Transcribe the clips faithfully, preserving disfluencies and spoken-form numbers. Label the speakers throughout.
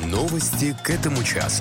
Speaker 1: Новости к этому часу.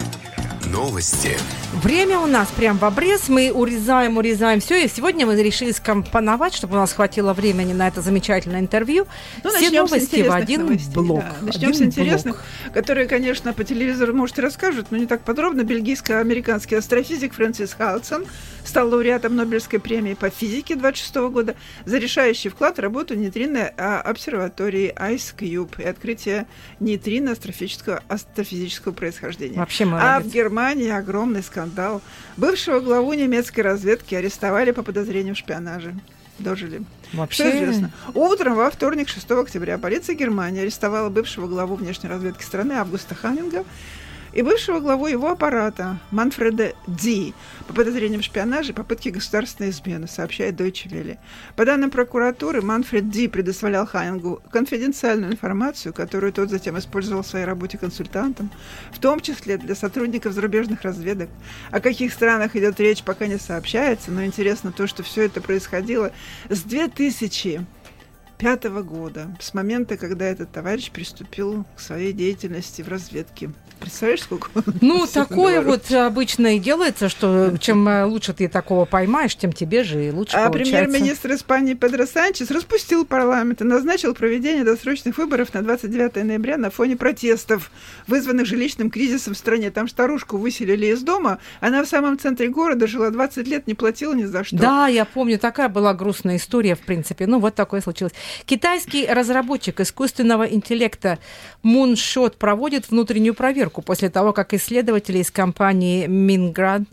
Speaker 1: Новости.
Speaker 2: Время у нас прям в обрез. Мы урезаем, урезаем все. И сегодня мы решили скомпоновать, чтобы у нас хватило времени на это замечательное интервью.
Speaker 3: Ну,
Speaker 2: все новости в один
Speaker 3: новостей,
Speaker 2: блок.
Speaker 3: Да. Начнем
Speaker 2: один
Speaker 3: с интересных,
Speaker 2: блок.
Speaker 3: которые, конечно, по телевизору, может, и расскажут, но не так подробно. Бельгийско-американский астрофизик Фрэнсис Халдсон стал лауреатом Нобелевской премии по физике двадцать шестого года за решающий вклад в работу нейтринной обсерватории IceCube и открытие нейтрино астрофизического, астрофизического происхождения.
Speaker 2: Вообще молодец.
Speaker 3: А в Германии огромный скандал. Бывшего главу немецкой разведки арестовали по подозрению в шпионаже. Дожили.
Speaker 2: Вообще...
Speaker 3: Что известно? Утром во вторник, шестого октября, полиция Германии арестовала бывшего главу внешней разведки страны Августа Ханнинга и бывшего главу его аппарата Манфреда Ди по подозрениям в шпионаже и попытке государственной измены, сообщает Deutsche Welle. По данным прокуратуры, Манфред Ди предоставлял Ханнингу конфиденциальную информацию, которую тот затем использовал в своей работе консультантом, в том числе для сотрудников зарубежных разведок. О каких странах идет речь, пока не сообщается, но интересно то, что все это происходило с две тысячи пятого года, с момента, когда этот товарищ приступил к своей деятельности в разведке. Представляешь, сколько?
Speaker 2: Ну, такое вот обычно и делается, что чем лучше ты такого поймаешь, тем тебе же и лучше
Speaker 3: а
Speaker 2: получается.
Speaker 3: А премьер-министр Испании Педро Санчес распустил парламент и назначил проведение досрочных выборов на двадцать девятого ноября на фоне протестов, вызванных жилищным кризисом в стране. Там старушку выселили из дома, она в самом центре города жила двадцать лет, не платила ни за что.
Speaker 2: Да, я помню, такая была грустная история, в принципе. Ну, вот такое случилось. Китайский разработчик искусственного интеллекта Moonshot проводит внутреннюю проверку после того, как исследователи из компании Minguard,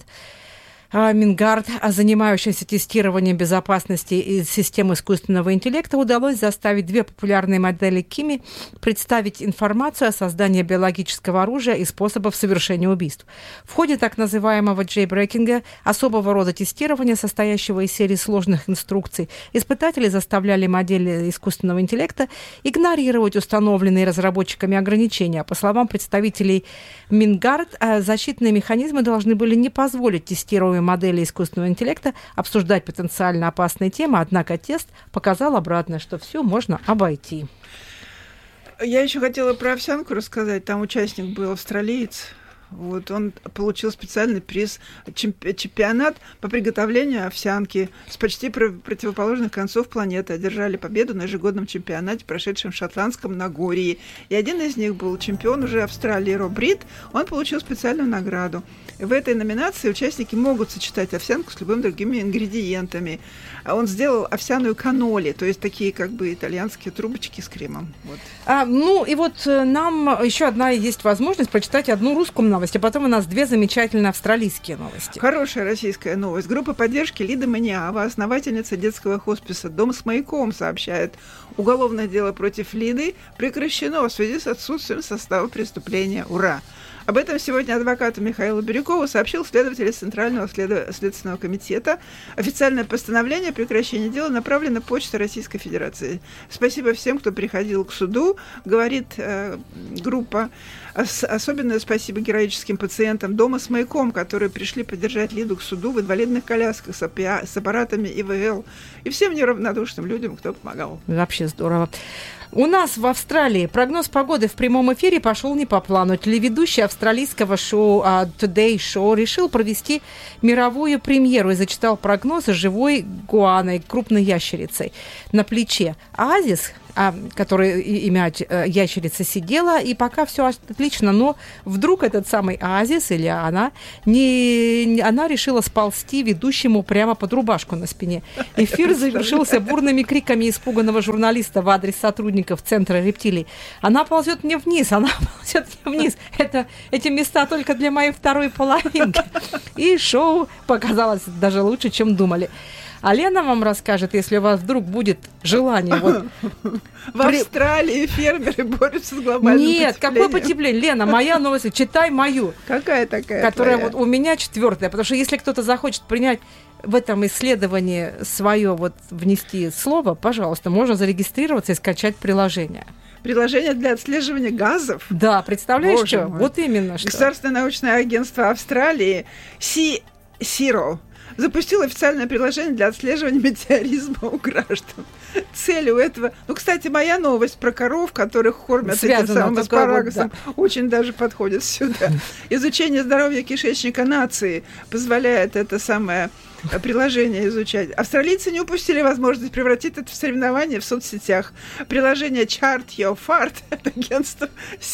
Speaker 2: Мингард, занимающаяся тестированием безопасности систем искусственного интеллекта, удалось заставить две популярные модели Кими представить информацию о создании биологического оружия и способов совершения убийств. В ходе так называемого джейбрекинга, особого рода тестирования, состоящего из серии сложных инструкций, испытатели заставляли модели искусственного интеллекта игнорировать установленные разработчиками ограничения. По словам представителей Мингард, защитные механизмы должны были не позволить тестируемым модели искусственного интеллекта обсуждать потенциально опасные темы, однако тест показал обратно, что все можно обойти.
Speaker 3: Я еще хотела про овсянку рассказать. Там участник был австралиец. Вот, он получил специальный приз, чемпионат по приготовлению овсянки с почти противоположных концов планеты. Одержали победу на ежегодном чемпионате, прошедшем в Шотландском Нагорье. И один из них был чемпион уже Австралии Роб Рид. Он получил специальную награду. В этой номинации участники могут сочетать овсянку с любыми другими ингредиентами. Он сделал овсяную каноли, то есть такие как бы итальянские трубочки с кремом. Вот.
Speaker 2: А, ну и вот нам еще одна есть возможность прочитать одну русскую новость, а потом у нас две замечательные австралийские новости.
Speaker 3: Хорошая российская новость. Группа поддержки Лида Маниава, основательница детского хосписа «Дом с маяком», сообщает, уголовное дело против Лиды прекращено в связи с отсутствием состава преступления. Ура! Об этом сегодня адвокату Михаилу Бирюкову сообщил следователь из Центрального следственного комитета. Официальное постановление о прекращении дела направлено почтой Российской Федерации. Спасибо всем, кто приходил к суду, говорит э, группа. Ос- особенное спасибо героическим пациентам «Дома с маяком», которые пришли поддержать Лиду к суду в инвалидных колясках с, апи- с аппаратами И В Л. И всем неравнодушным людям, кто помогал.
Speaker 2: Вообще здорово. У нас в Австралии прогноз погоды в прямом эфире пошел не по плану. Телеведущий австралийского шоу uh, Today Show решил провести мировую премьеру и зачитал прогнозы живой гуаной, крупной ящерицей на плече. Оазис, а, который имя ящерицы сидела, и пока все отлично, но вдруг этот самый оазис или она, не, она решила сползти ведущему прямо под рубашку на спине. Эфир завершился бурными криками испуганного журналиста в адрес сотрудников Центра рептилий. Она ползет мне вниз, она ползет мне вниз. Это, эти места только для моей второй половинки. И шоу показалось даже лучше, чем думали. А Лена вам расскажет, если у вас вдруг будет желание. Вот,
Speaker 3: в при... Австралии фермеры борются с глобальным
Speaker 2: Нет,
Speaker 3: потеплением.
Speaker 2: какое потепление? Лена, моя новость, читай мою.
Speaker 3: Какая такая?
Speaker 2: Которая
Speaker 3: твоя?
Speaker 2: Вот у меня четвертая. Потому что если кто-то захочет принять в этом исследовании свое, вот внести слово, пожалуйста, можно зарегистрироваться и скачать приложение.
Speaker 3: Приложение для отслеживания газов?
Speaker 2: Да, представляешь,
Speaker 3: Боже
Speaker 2: что?
Speaker 3: мой.
Speaker 2: Вот именно что.
Speaker 3: Государственное научное агентство Австралии Си Сиро запустил официальное приложение для отслеживания метеоризма у граждан. Целью этого... Ну, кстати, моя новость про коров, которых кормят
Speaker 2: Связано,
Speaker 3: этим самым аспарагусом,
Speaker 2: вот, да.
Speaker 3: очень даже подходит сюда. Изучение здоровья кишечника нации позволяет это самое приложение изучать. Австралийцы не упустили возможность превратить это в соревнование в соцсетях. Приложение Chart Your Fart от агентства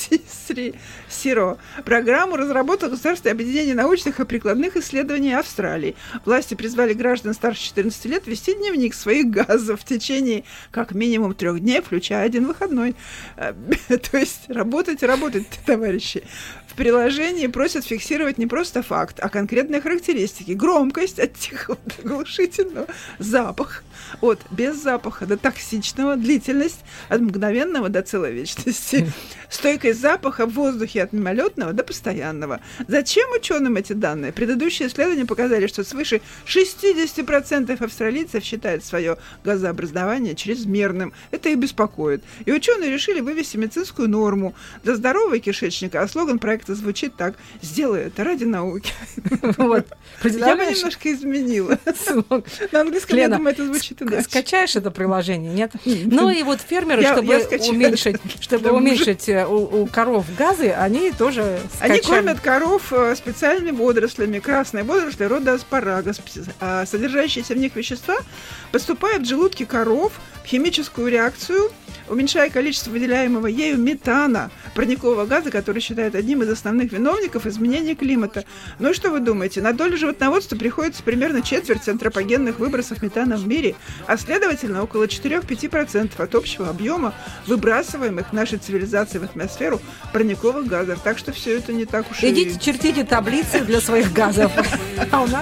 Speaker 3: Сиро. Программу разработало Государственное объединение научных и прикладных исследований Австралии. Власти призвали граждан старше четырнадцати лет вести дневник своих газов в течение как минимум трех дней, включая один выходной. То есть работать и работать, товарищи. В приложении просят фиксировать не просто факт, а конкретные характеристики. Громкость от тихого до глушительного, запах от без запаха до токсичного, длительность от мгновенного до целой вечности, стойкость запаха в воздухе от мимолетного до постоянного. Зачем ученым эти данные? Предыдущие исследования показали, что свыше шестьдесят процентов австралийцев считают свое газообразование чрезмерным. Это их беспокоит. И ученые решили вывести медицинскую норму для здорового кишечника, а слоган проекта звучит так: «Сделай это ради науки».
Speaker 2: Вот.
Speaker 3: Я бы немножко изменила. На английском, я думаю, это звучит иначе.
Speaker 2: Скачаешь это приложение, нет? Ну и вот фермеры,
Speaker 3: Я-
Speaker 2: чтобы
Speaker 3: я скачаю.
Speaker 2: уменьшить, чтобы
Speaker 3: Да,
Speaker 2: уменьшить э, у, у коров газы, они тоже
Speaker 3: Они
Speaker 2: скачали.
Speaker 3: кормят коров э, специальными водорослями. Красные водоросли рода аспарагус. А содержащиеся в них вещества поступают в желудки коров в химическую реакцию, уменьшая количество выделяемого ею метана, парникового газа, который считают одним из основных виновников изменения климата. Ну и что вы думаете? На долю животноводства приходится примерно четверть антропогенных выбросов метана в мире, а следовательно около четыре-пять процентов от общего объема выбрасываемых нашей цивилизацией в атмосферу парниковых газов. Так что все это не так уж и...
Speaker 2: Идите чертите таблицы для своих газов. А у нас